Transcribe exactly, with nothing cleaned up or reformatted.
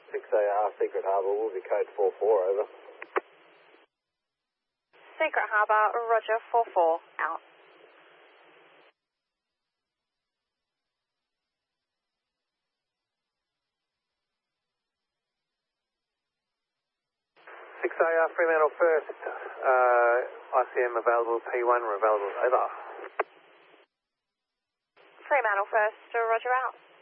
six A R Secret Harbour will be code four four, over. Secret Harbour, roger, four four, out. six A R Fremantle first, uh, I C M available, P one, we're available, over. Fremantle first, roger, out.